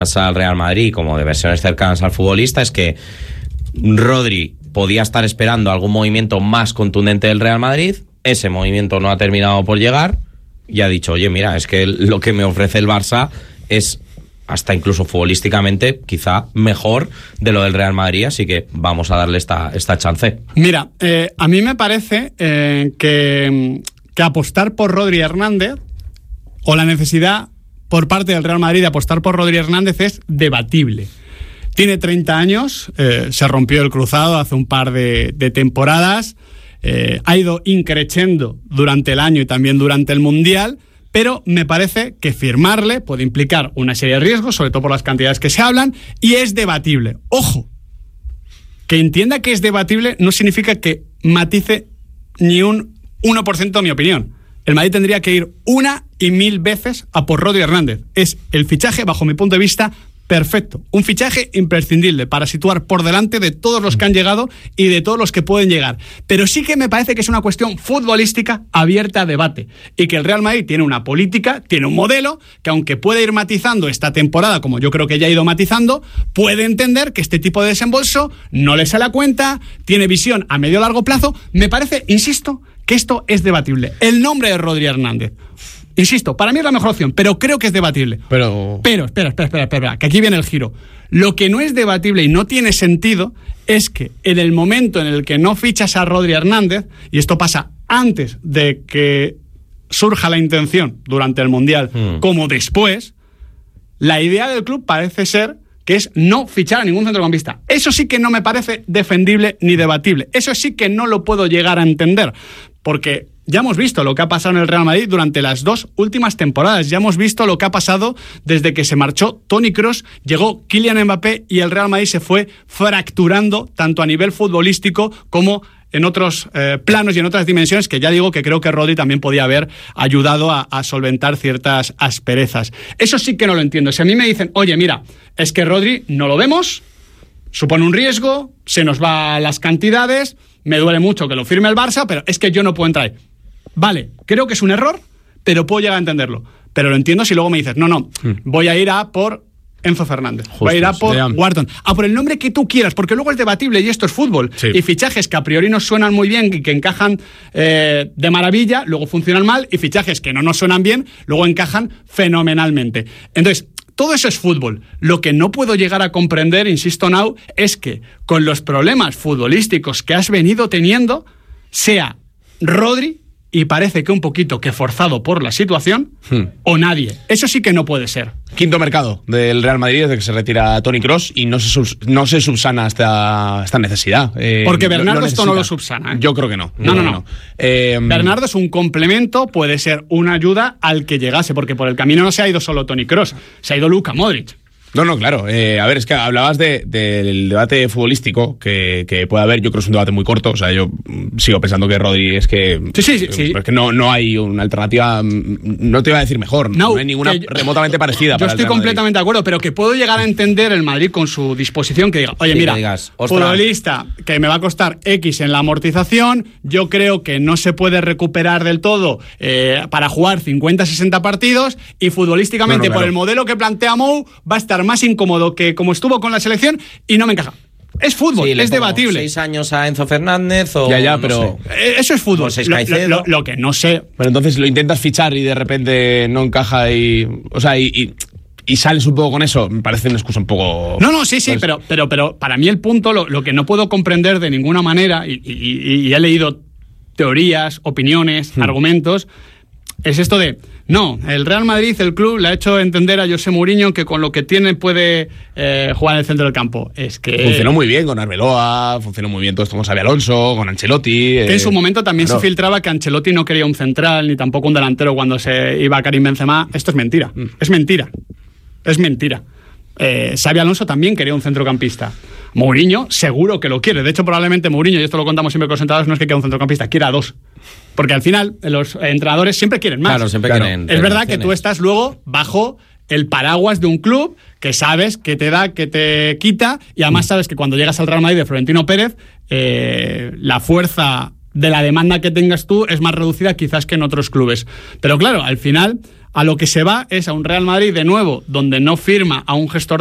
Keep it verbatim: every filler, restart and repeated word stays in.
al Real Madrid como de versiones cercanas al futbolista es que Rodri podía estar esperando algún movimiento más contundente del Real Madrid, ese movimiento no ha terminado por llegar y ha dicho, oye, mira, es que lo que me ofrece el Barça es hasta incluso futbolísticamente quizá mejor de lo del Real Madrid, así que vamos a darle esta, esta chance. Mira, eh, a mí me parece eh, que, que apostar por Rodri Hernández o la necesidad por parte del Real Madrid de apostar por Rodri Hernández es debatible. Tiene treinta años, eh, se rompió el cruzado hace un par de, de temporadas, eh, ha ido increciendo durante el año y también durante el Mundial, pero me parece que firmarle puede implicar una serie de riesgos, sobre todo por las cantidades que se hablan, y es debatible. Ojo, que entienda que es debatible no significa que matice ni un uno por ciento de mi opinión. El Madrid tendría que ir una y mil veces a por Rodri Hernández. Es el fichaje, bajo mi punto de vista, perfecto. Un fichaje imprescindible para situar por delante de todos los que han llegado y de todos los que pueden llegar. Pero sí que me parece que es una cuestión futbolística abierta a debate. Y que el Real Madrid tiene una política, tiene un modelo, que aunque puede ir matizando esta temporada, como yo creo que ya ha ido matizando, puede entender que este tipo de desembolso no le sale a cuenta, tiene visión a medio o largo plazo. Me parece, insisto, que esto es debatible. El nombre de Rodri Hernández, insisto, para mí es la mejor opción, pero creo que es debatible. Pero, pero espera, espera, espera, espera, que aquí viene el giro. Lo que no es debatible y no tiene sentido es que en el momento en el que no fichas a Rodri Hernández, y esto pasa antes de que surja la intención durante el Mundial, mm. como después, la idea del club parece ser que es no fichar a ningún centrocampista. Eso sí que no me parece defendible ni debatible. Eso sí que no lo puedo llegar a entender, porque ya hemos visto lo que ha pasado en el Real Madrid durante las dos últimas temporadas. Ya hemos visto lo que ha pasado desde que se marchó Toni Kroos, llegó Kylian Mbappé y el Real Madrid se fue fracturando tanto a nivel futbolístico como en otros eh, planos y en otras dimensiones, que ya digo que creo que Rodri también podía haber ayudado a, a solventar ciertas asperezas. Eso sí que no lo entiendo. Si a mí me dicen, oye, mira, es que Rodri no lo vemos, supone un riesgo, se nos va las cantidades, me duele mucho que lo firme el Barça, pero es que yo no puedo entrar. Vale, creo que es un error, pero puedo llegar a entenderlo. Pero lo entiendo si luego me dices, no, no, voy a ir a por Enzo Fernández, Justo, voy a ir a por Wharton, a por el nombre que tú quieras, porque luego es debatible y esto es fútbol. Sí. Y fichajes que a priori nos suenan muy bien y que encajan eh, de maravilla, luego funcionan mal, y fichajes que no nos suenan bien, luego encajan fenomenalmente. Entonces, todo eso es fútbol. Lo que no puedo llegar a comprender, insisto, Nau, es que con los problemas futbolísticos que has venido teniendo, sea Rodri, y parece que un poquito que forzado por la situación, hmm. o nadie. Eso sí que no puede ser. Quinto mercado del Real Madrid desde que se retira Toni Kroos y no se, sub, no se subsana esta, esta necesidad. Eh, Porque Bernardo lo, lo esto no lo subsana. ¿eh? Yo creo que no. No, no, no. no. Eh, Bernardo es un complemento, puede ser una ayuda al que llegase, porque por el camino no se ha ido solo Toni Kroos, se ha ido Luka Modric. No, no, claro. Eh, a ver, es que hablabas de, del debate futbolístico que, que puede haber. Yo creo que es un debate muy corto. O sea, yo sigo pensando que Rodri es que... Sí, sí, sí. sí. Es que no, no hay una alternativa... No te iba a decir mejor. No, no hay ninguna yo, remotamente parecida. Yo para estoy completamente de acuerdo, pero que puedo llegar a entender el Madrid con su disposición, que diga, oye, sí, mira, digas, futbolista que me va a costar X en la amortización, yo creo que no se puede recuperar del todo eh, para jugar cincuenta, sesenta partidos, y futbolísticamente, no, no, claro. por el modelo que plantea Mou, va a estar más incómodo que como estuvo con la selección y no me encaja. Es fútbol, sí, es debatible. Seis años a Enzo Fernández o... Ya, ya, no pero... sé. Eso es fútbol. Lo, lo, lo que no sé... Pero entonces lo intentas fichar y de repente no encaja y... O sea, y... y... y sales un poco con eso, me parece una excusa un poco... No, no, sí, sí, pues... pero, pero, pero para mí el punto, lo, lo que no puedo comprender de ninguna manera, y, y, y he leído teorías, opiniones, hmm. argumentos, es esto de... No, el Real Madrid, el club, le ha hecho entender a José Mourinho que con lo que tiene puede eh, jugar en el centro del campo. Es que... Funcionó muy bien con Arbeloa, funcionó muy bien todo esto con Xabi Alonso, con Ancelotti... Que eh... en su momento también claro. se filtraba que Ancelotti no quería un central, ni tampoco un delantero cuando se iba a Karim Benzema. Esto es mentira, mm. es mentira, es mentira. Eh, Xabi Alonso también quería un centrocampista. Mourinho seguro que lo quiere. De hecho, probablemente Mourinho, y esto lo contamos siempre con los entrenadores, no es que quiera un centrocampista, quiera dos. Porque al final los entrenadores siempre quieren más. Claro, siempre claro. quieren. Es verdad que tú estás luego bajo el paraguas de un club que sabes que te da, que te quita, y además sabes que cuando llegas al Real Madrid de Florentino Pérez, eh, la fuerza de la demanda que tengas tú es más reducida quizás que en otros clubes. Pero claro, al final A lo que se va es a un Real Madrid de nuevo, donde no firma a un gestor